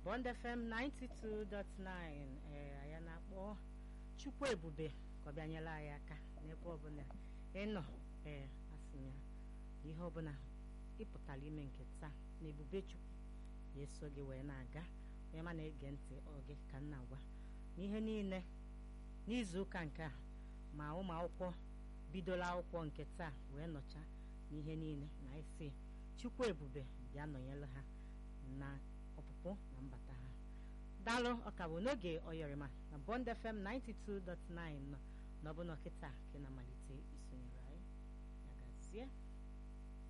Bond FM 92.9 anyị na-akpọ Chukwu Ebube ka ọ bịanyela anyị aka n'ebe ọbụla ịnọ asị ya ihe ọbụla ịpụtara ime nke taa na ebube Chukwu ga-eso gị wee na-aga onye ma na-ege ntị oge ka m na-agwa n'ihe niile n'izu ụka nke a ma ụmụ akwụkwọ bidola akwụkwọ nke taa wee nọcha n'ihe niile na isi Chukwu Ebube bịa nọnyere ha na ọpụpụ na mbata ha daalụ ọka bụ n'oge oyọrịma na Bond FM 92.9 nọ n'ọbụna kịta ka na-amalite isonyere anyị ya gazie